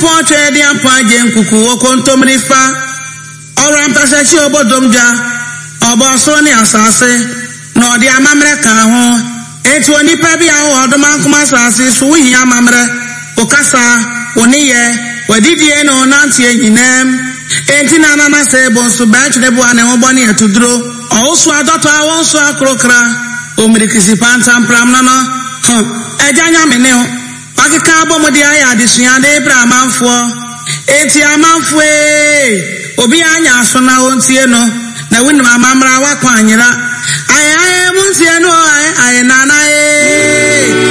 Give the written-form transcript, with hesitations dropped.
Nyankopɔn twɛ de ampa agye nkuku wɔ kontomri fa ɔwura mpasachi obodomja ɔbɔ so ne asase na ɔde amamre ka ho enti onipa bi aho ɔdoma nkoma asase so wohia amamre okasa oniye wadidie no nantie nyinam enti na nana se bonso baatwe bo ane ho bɔne atuduro ɔwoso adɔtɔ awonso akrokra omirikisi pantampram no agya nyame ne ho pakeka abomode ayɛ adesua de bra amanfoɔ enti amanfoe obi anya aso na wontie no na wonim amamra wakɔ anyera aye muntie no aye nanae